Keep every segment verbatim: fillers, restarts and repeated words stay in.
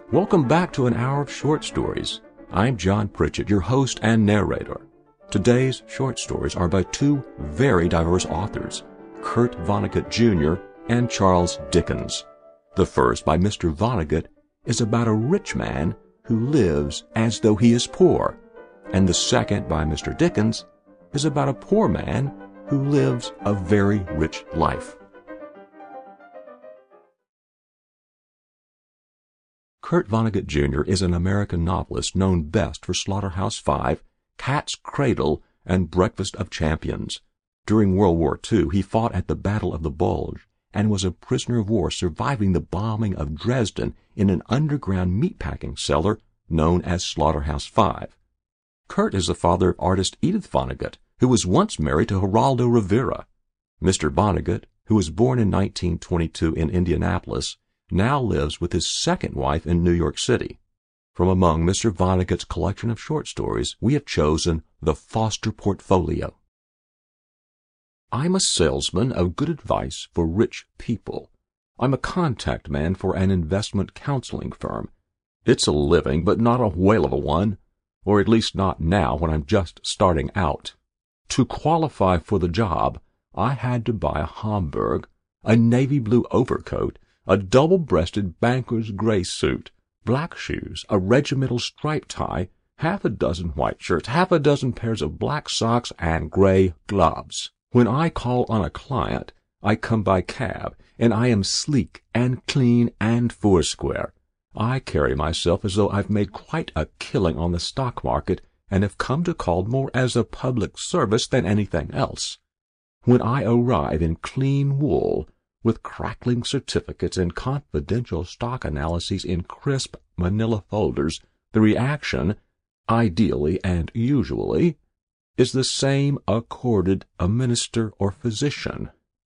Welcome back to an hour of short stories. I'm John Pritchett, your host and narrator. Today's short stories are by two very diverse authors, Kurt Vonnegut Junior and Charles Dickens. The first, by Mister Vonnegut, is about a rich man who lives as though he is poor, and the second, by Mister Dickens, is about a poor man who lives a very rich life. Kurt Vonnegut Junior is an American novelist known best for Slaughterhouse-Five, Cat's Cradle, and Breakfast of Champions. During World War Two, he fought at the Battle of the Bulge and was a prisoner of war surviving the bombing of Dresden in an underground meatpacking cellar known as Slaughterhouse-Five. Kurt is the father of artist Edith Vonnegut, who was once married to Geraldo Rivera. Mister Vonnegut, who was born in nineteen twenty-two in Indianapolis, now lives with his second wife in New York City. From among Mister Vonnegut's collection of short stories, we have chosen The Foster Portfolio. I'm a salesman of good advice for rich people. I'm a contact man for an investment counseling firm. It's a living, but not a whale of a one, or at least not now when I'm just starting out. To qualify for the job, I had to buy a Homburg, a navy blue overcoat, a double-breasted banker's gray suit, black shoes, a regimental striped tie, half a dozen white shirts, half a dozen pairs of black socks, and gray gloves. When I call on a client, I come by cab, and I am sleek and clean and foursquare. I carry myself as though I've made quite a killing on the stock market and have come to call more as a public service than anything else. When I arrive in clean wool, with crackling certificates and confidential stock analyses in crisp manila folders, the reaction, ideally and usually, is the same accorded a minister or physician.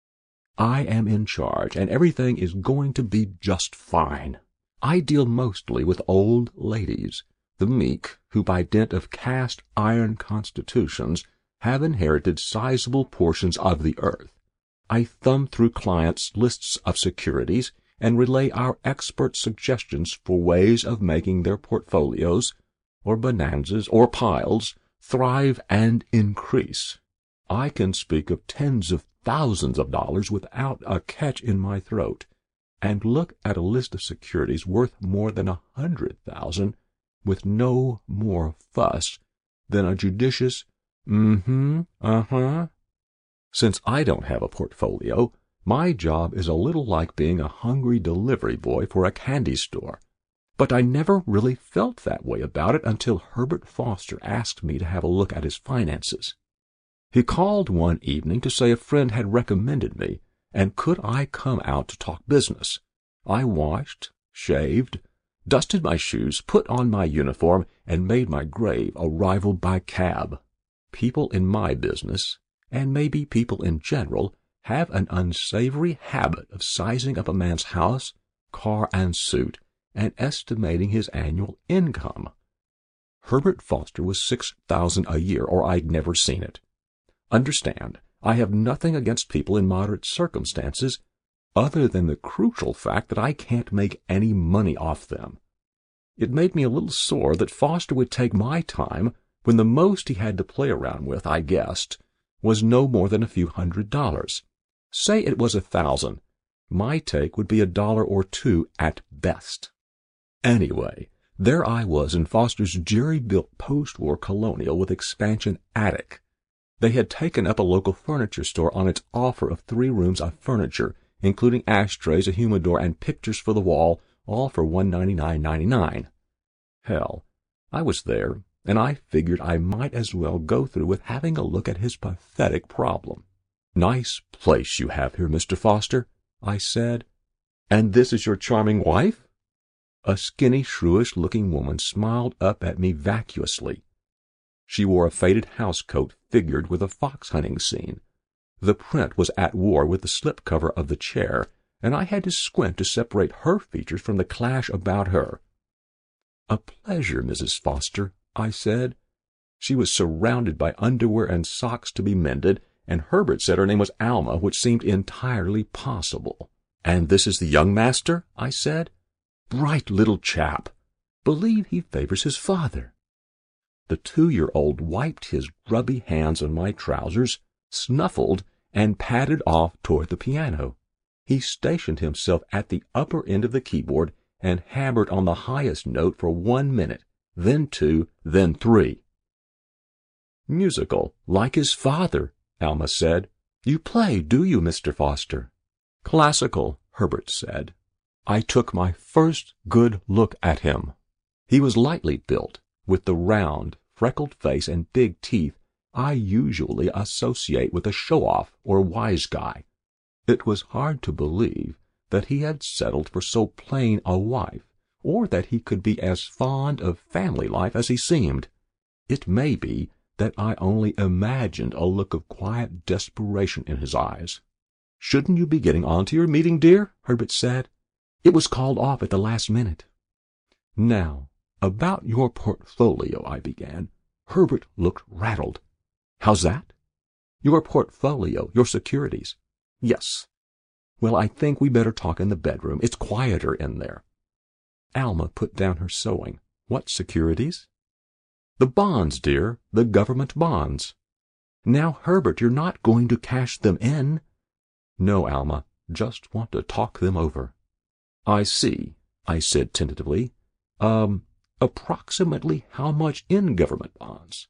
I am in charge, and everything is going to be just fine. I deal mostly with old ladies, the meek, who by dint of cast iron constitutions have inherited sizable portions of the earth. I thumb through clients' lists of securities and relay our expert suggestions for ways of making their portfolios, or bonanzas, or piles, thrive and increase. I can speak of tens of thousands of dollars without a catch in my throat, and look at a list of securities worth more than a hundred thousand with no more fuss than a judicious mm-hmm, uh-huh. Since I don't have a portfolio, my job is a little like being a hungry delivery boy for a candy store. But I never really felt that way about it until Herbert Foster asked me to have a look at his finances. He called one evening to say a friend had recommended me, and could I come out to talk business. I washed, shaved, dusted my shoes, put on my uniform, and made my grave arrival by cab. People in my business, and maybe people in general, have an unsavory habit of sizing up a man's house, car, and suit, and estimating his annual income. Herbert Foster was six thousand a year, or I'd never seen it. Understand, I have nothing against people in moderate circumstances, other than the crucial fact that I can't make any money off them. It made me a little sore that Foster would take my time when the most he had to play around with, I guessed, was no more than a few hundred dollars. Say it was a thousand. My take would be a dollar or two at best. Anyway, there I was in Foster's jerry-built post-war colonial with expansion attic. They had taken up a local furniture store on its offer of three rooms of furniture, including ashtrays, a humidor, and pictures for the wall, all for one hundred ninety-nine ninety-nine. Hell, I was there, and I figured I might as well go through with having a look at his pathetic problem. "Nice place you have here, Mister Foster," I said. "And this is your charming wife?" A skinny, shrewish-looking woman smiled up at me vacuously. She wore a faded housecoat figured with a fox-hunting scene. The print was at war with the slipcover of the chair, and I had to squint to separate her features from the clash about her. "A pleasure, Missus Foster," I said. She was surrounded by underwear and socks to be mended, and Herbert said her name was Alma, which seemed entirely possible. "And this is the young master?" I said. "Bright little chap. believe he favors his father." The two-year-old wiped his grubby hands on my trousers, snuffled, and padded off toward the piano. He stationed himself at the upper end of the keyboard and hammered on the highest note for one minute, then two, then three. "Musical, like his father," Alma said. "You play, do you, Mister Foster?" "Classical," Herbert said. I took my first good look at him. He was lightly built, with the round, freckled face and big teeth I usually associate with a show-off or wise guy. It was hard to believe that he had settled for so plain a wife, or that he could be as fond of family life as he seemed. It may be that I only imagined a look of quiet desperation in his eyes. "Shouldn't you be getting on to your meeting, dear?" Herbert said. "It was called off at the last minute." "Now, about your portfolio," I began. Herbert looked rattled. "How's that?" "Your portfolio, your securities." "Yes." "Well, I think we better talk in the bedroom. It's quieter in there." Alma put down her sewing. "What securities?" "The bonds, dear, the government bonds." "Now, Herbert, you're not going to cash them in." "No, Alma, just want to talk them over." "I see," I said tentatively. Um, approximately how much in government bonds?"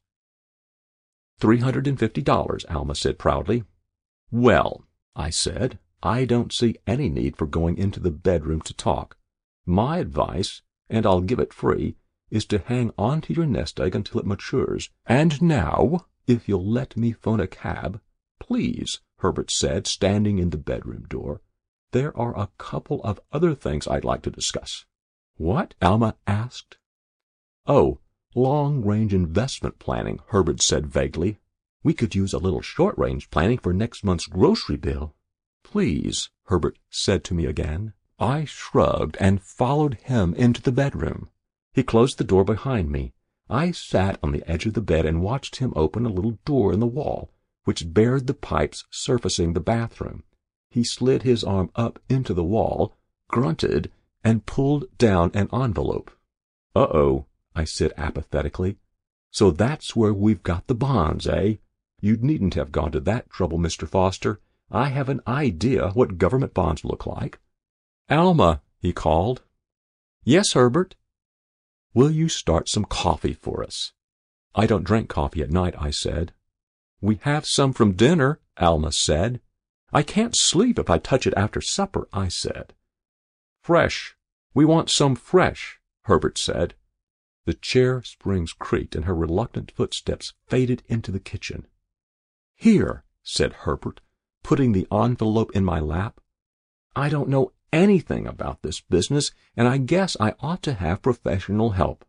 Three hundred and fifty dollars, Alma said proudly. "Well," I said, "I don't see any need for going into the bedroom to talk. My advice, and I'll give it free, is to hang on to your nest egg until it matures. And now, if you'll let me phone a cab." "Please," Herbert said, standing in the bedroom door. "There are a couple of other things I'd like to discuss." "What?" Alma asked. "Oh, long-range investment planning," Herbert said vaguely. "We could use a little short-range planning for next month's grocery bill." "Please," Herbert said to me again. I shrugged and followed him into the bedroom. He closed the door behind me. I sat on the edge of the bed and watched him open a little door in the wall, which bared the pipes surfacing the bathroom. He slid his arm up into the wall, grunted, and pulled down an envelope. "Uh-oh," I said apathetically. "So that's where we've got the bonds, eh? You needn't have gone to that trouble, Mister Foster. I have an idea what government bonds look like." "Alma," he called. "Yes, Herbert." "Will you start some coffee for us?" "I don't drink coffee at night," I said. "We have some from dinner," Alma said. "I can't sleep if I touch it after supper," I said. "Fresh. We want some fresh," Herbert said. The chair springs creaked and her reluctant footsteps faded into the kitchen. "Here," said Herbert, putting the envelope in my lap. "I don't know anything about this business, and I guess I ought to have professional help."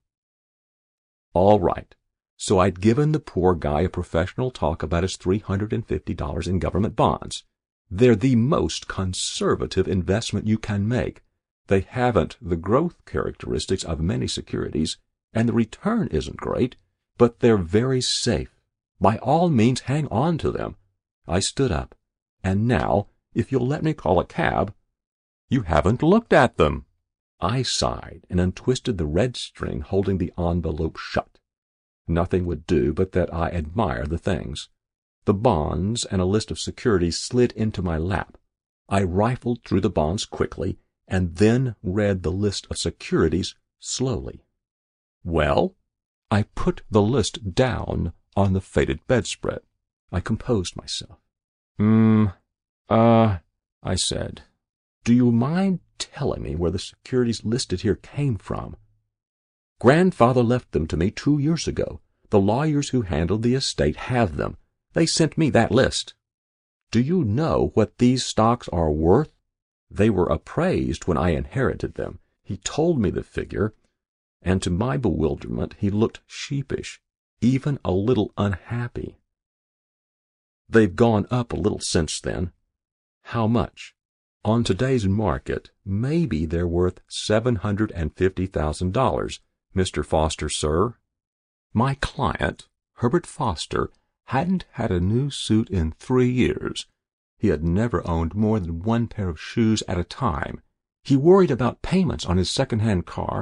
All right. So I'd given the poor guy a professional talk about his three hundred and fifty dollars in government bonds. They're the most conservative investment you can make. They haven't the growth characteristics of many securities, and the return isn't great, but they're very safe. By all means, hang on to them. I stood up. "And now, if you'll let me call a cab—" "You haven't looked at them." I sighed and untwisted the red string holding the envelope shut. Nothing would do but that I admire the things. The bonds and a list of securities slid into my lap. I rifled through the bonds quickly, and then read the list of securities slowly. "Well?" I put the list down on the faded bedspread. I composed myself. Hmm, uh, I said. "Do you mind telling me where the securities listed here came from?" "Grandfather left them to me two years ago. The lawyers who handled the estate have them. They sent me that list." "Do you know what these stocks are worth?" "They were appraised when I inherited them." He told me the figure, and to my bewilderment he looked sheepish, even a little unhappy. "They've gone up a little since then." "How much?" "On today's market, maybe they're worth seven hundred and fifty thousand dollars, Mister Foster, sir." My client, Herbert Foster, hadn't had a new suit in three years. He had never owned more than one pair of shoes at a time. He worried about payments on his second-hand car,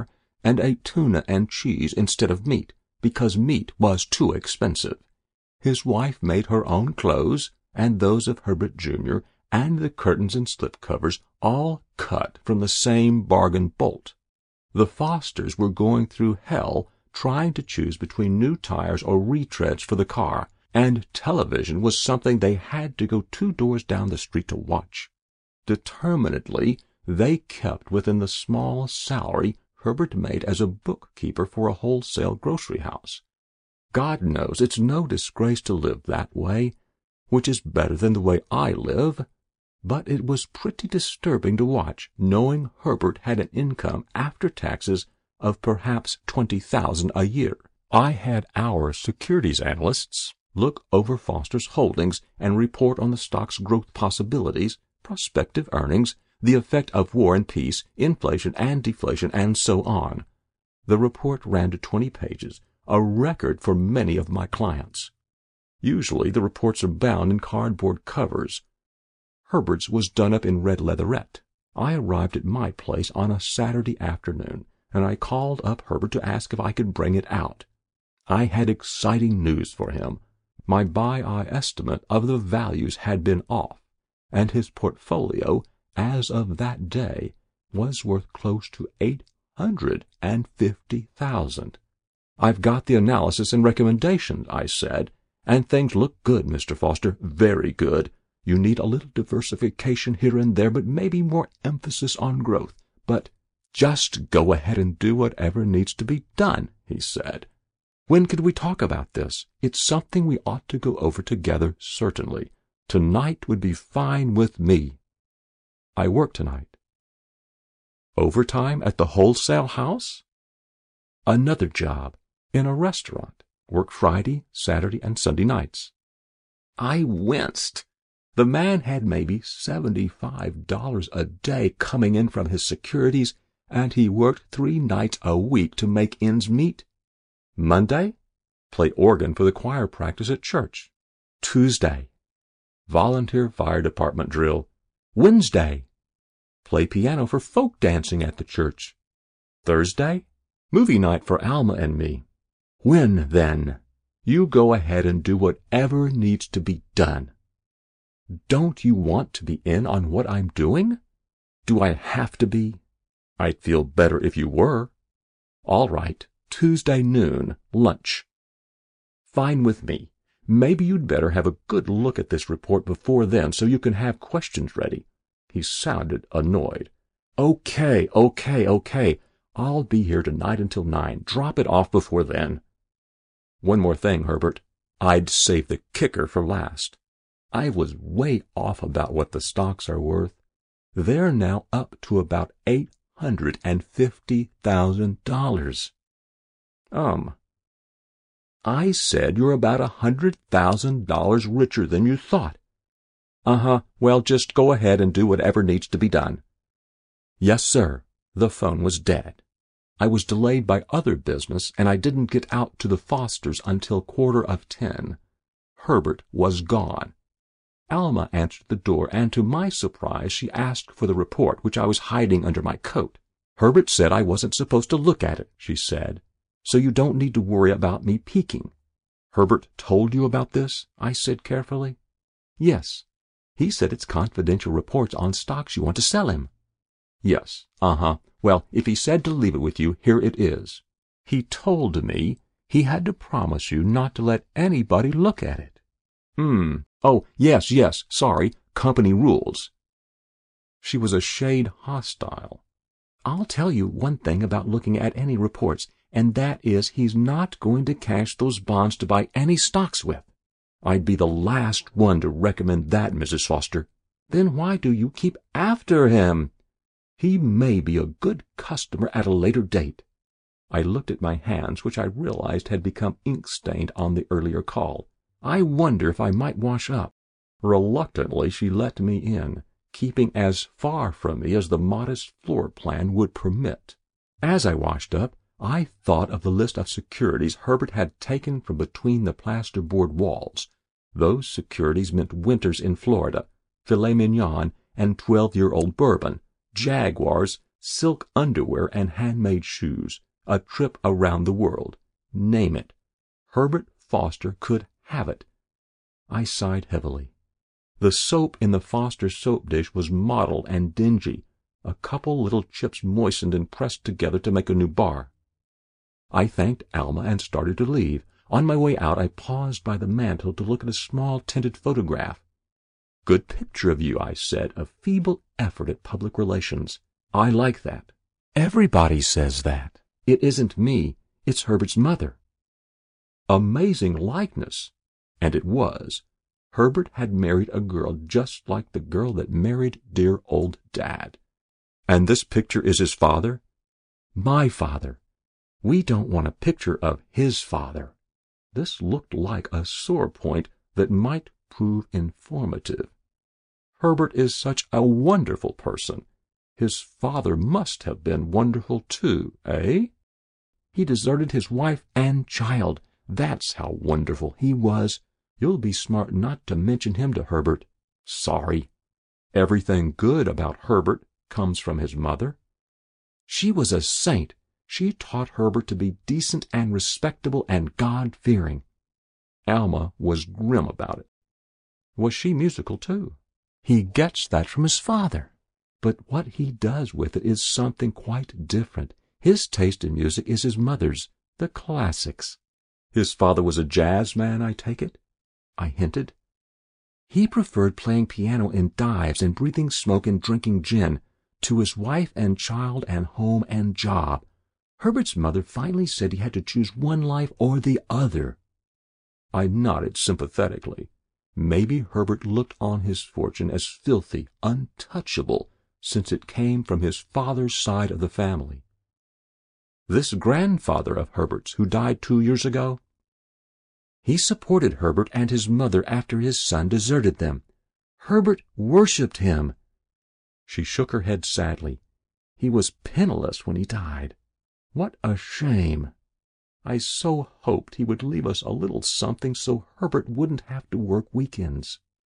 and ate tuna and cheese instead of meat, because meat was too expensive. His wife made her own clothes, and those of Herbert Junior, and the curtains and slipcovers, all cut from the same bargain bolt. The Fosters were going through hell trying to choose between new tires or retreads for the car, and television was something they had to go two doors down the street to watch. Determinedly, they kept within the small salary Herbert made as a bookkeeper for a wholesale grocery house. God knows it's no disgrace to live that way, which is better than the way I live, but it was pretty disturbing to watch, knowing Herbert had an income after taxes of perhaps twenty thousand dollars a year. I had our securities analysts look over Foster's holdings and report on the stock's growth possibilities, prospective earnings, the effect of war and peace, inflation and deflation, and so on. The report ran to twenty pages, a record for many of my clients. Usually the reports are bound in cardboard covers. Herbert's was done up in red leatherette. I arrived at my place on a Saturday afternoon, and I called up Herbert to ask if I could bring it out. I had exciting news for him. My buy-eye estimate of the values had been off, and his portfolio, as of that day, was worth close to eight hundred and fifty thousand. I've got the analysis and recommendations, I said, and things look good, Mister Foster, very good. You need a little diversification here and there, but maybe more emphasis on growth. But just go ahead and do whatever needs to be done, he said. When could we talk about this? It's something we ought to go over together, certainly. Tonight would be fine with me. I work tonight. Overtime at the wholesale house? Another job, in a restaurant. Work Friday, Saturday, and Sunday nights. I winced. The man had maybe seventy-five dollars a day coming in from his securities, and he worked three nights a week to make ends meet. Monday, play organ for the choir practice at church. Tuesday, volunteer fire department drill. Wednesday, play piano for folk dancing at the church. Thursday, movie night for Alma and me. When, then? You go ahead and do whatever needs to be done. Don't you want to be in on what I'm doing? Do I have to be? I'd feel better if you were. All right, Tuesday noon, lunch. Fine with me. Maybe you'd better have a good look at this report before then so you can have questions ready. He sounded annoyed. Okay, okay, okay. I'll be here tonight until nine. Drop it off before then. One more thing, Herbert. I'd save the kicker for last. I was way off about what the stocks are worth. They're now up to about eight hundred and fifty thousand dollars. Um, I said you're about a hundred thousand dollars richer than you thought. Uh-huh. Well, just go ahead and do whatever needs to be done. Yes, sir. The phone was dead. I was delayed by other business, and I didn't get out to the Fosters until quarter of ten. Herbert was gone. Alma answered the door, and to my surprise she asked for the report, which I was hiding under my coat. Herbert said I wasn't supposed to look at it, she said, so you don't need to worry about me peeking. Herbert told you about this? I said carefully. Yes. He said it's confidential reports on stocks you want to sell him. Yes, uh-huh. Well, if he said to leave it with you, here it is. He told me he had to promise you not to let anybody look at it. Hmm. Oh, yes, yes, sorry, company rules. She was a shade hostile. I'll tell you one thing about looking at any reports, and that is he's not going to cash those bonds to buy any stocks with. I'd be the last one to recommend that, Missus Foster. Then why do you keep after him? He may be a good customer at a later date. I looked at my hands, which I realized had become ink-stained on the earlier call. I wonder if I might wash up. Reluctantly, she let me in, keeping as far from me as the modest floor plan would permit. As I washed up, I thought of the list of securities Herbert had taken from between the plasterboard walls. Those securities meant winters in Florida, filet mignon, and twelve-year-old bourbon, Jaguars, silk underwear, and handmade shoes, a trip around the world. Name it. Herbert Foster could have it. I sighed heavily. The soap in the Foster soap dish was mottled and dingy, a couple little chips moistened and pressed together to make a new bar. I thanked Alma and started to leave. On my way out, I paused by the mantel to look at a small tinted photograph. "Good picture of you," I said, a feeble effort at public relations. "I like that." "Everybody says that." "It isn't me. It's Herbert's mother." Amazing likeness. And it was. Herbert had married a girl just like the girl that married dear old Dad. "And this picture is his father?" "My father. We don't want a picture of his father." This looked like a sore point that might prove informative. Herbert is such a wonderful person. His father must have been wonderful too, eh? He deserted his wife and child. That's how wonderful he was. You'll be smart not to mention him to Herbert. Sorry. Everything good about Herbert comes from his mother. She was a saint. She taught Herbert to be decent and respectable and God-fearing. Alma was grim about it. Was she musical, too? He gets that from his father. But what he does with it is something quite different. His taste in music is his mother's, the classics. His father was a jazz man, I take it? I hinted. He preferred playing piano in dives and breathing smoke and drinking gin to his wife and child and home and job. Herbert's mother finally said he had to choose one life or the other. I nodded sympathetically. Maybe Herbert looked on his fortune as filthy, untouchable, since it came from his father's side of the family. This grandfather of Herbert's, who died two years ago, he supported Herbert and his mother after his son deserted them. Herbert worshipped him. She shook her head sadly. He was penniless when he died. What a shame. I so hoped he would leave us a little something so Herbert wouldn't have to work weekends.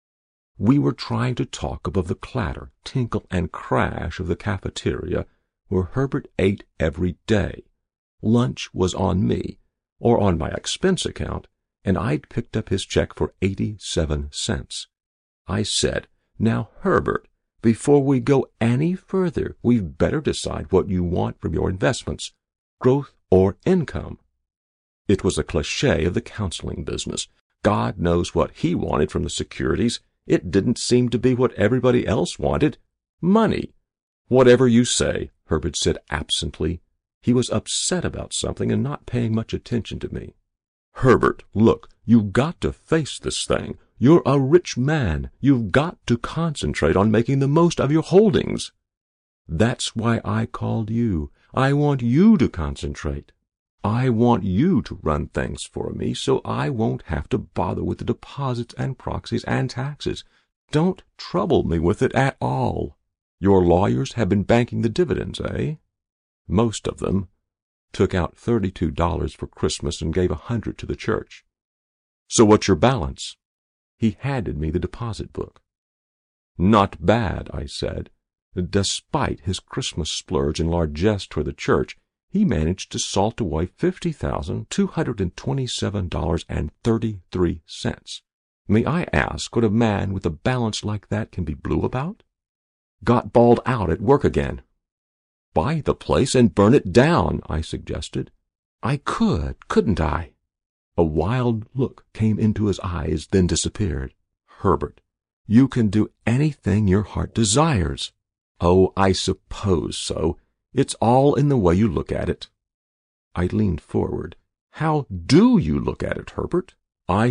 We were trying to talk above the clatter, tinkle, and crash of the cafeteria where Herbert ate every day. Lunch was on me, or on my expense account, and I'd picked up his check for eighty-seven cents. I said, "Now, Herbert, before we go any further, we've better decide what you want from your investments, growth or income." It was a cliché of the counseling business. God knows what he wanted from the securities. It didn't seem to be what everybody else wanted. Money. "Whatever you say," Herbert said absently. He was upset about something and not paying much attention to me. "Herbert, look, you've got to face this thing. You're a rich man. You've got to concentrate on making the most of your holdings." "That's why I called you. I want you to concentrate. I want you to run things for me so I won't have to bother with the deposits and proxies and taxes. Don't trouble me with it at all. Your lawyers have been banking the dividends, eh?" "Most of them. Took out thirty-two dollars for Christmas and gave a hundred to the church." "So what's your balance?" He handed me the deposit book. "Not bad," I said. Despite his Christmas splurge and largesse toward the church, he managed to salt away fifty thousand two hundred twenty-seven dollars and thirty-three cents. May I ask what a man with a balance like that can be blue about? "Got balled out at work again." "Buy the place and burn it down," I suggested. "I could, couldn't I?" A wild look came into his eyes, then disappeared. "Herbert, you can do anything your heart desires." "Oh, I suppose so. It's all in the way you look at it." I leaned forward. "How do you look at it, Herbert?"